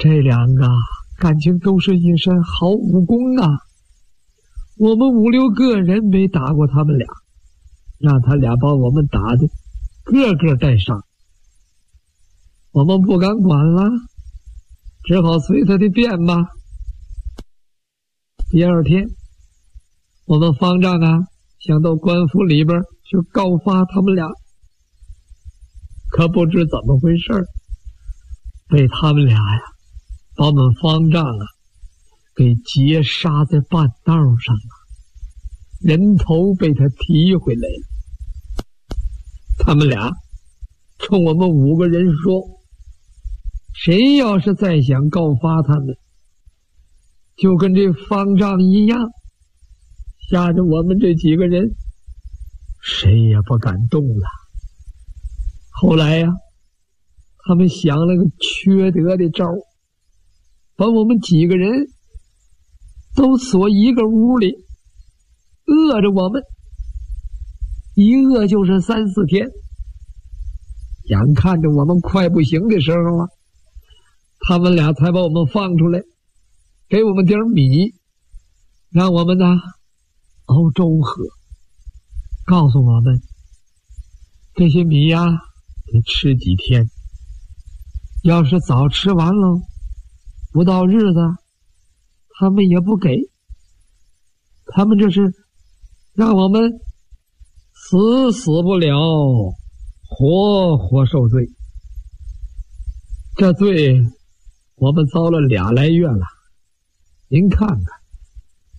这两个感情都是一身好武功啊，我们5、6个人没打过他们俩，让他俩把我们打的个个带伤。我们不敢管了，只好随他的便吧。第二天，我们方丈想到官府里边去告发他们俩，可不知怎么回事，被他们俩把我们方丈给截杀在半道上了，人头被他提回来了。他们俩冲我们5个人说，谁要是再想告发他们，就跟这方丈一样，吓得我们这几个人谁也不敢动了。后来他们想了个缺德的招，把我们几个人都锁一个屋里，饿着我们，一饿就是3、4天。眼看着我们快不行的时候他们俩才把我们放出来，给我们点米，让我们熬粥喝，告诉我们这些米得吃几天，要是早吃完了，不到日子他们也不给，他们这是让我们死不了，活受罪。这罪我们遭了2来月了，您看看